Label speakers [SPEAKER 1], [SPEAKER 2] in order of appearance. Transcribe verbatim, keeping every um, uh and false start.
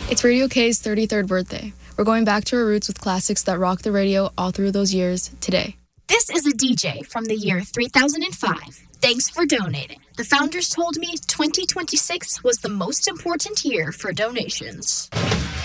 [SPEAKER 1] It's Radio K's thirty-third birthday. We're going back to our roots with classics that rocked the radio all through those years today.
[SPEAKER 2] This is a D J from the year three thousand five. Thanks for donating. The founders told me twenty twenty-six was the most important year for donations.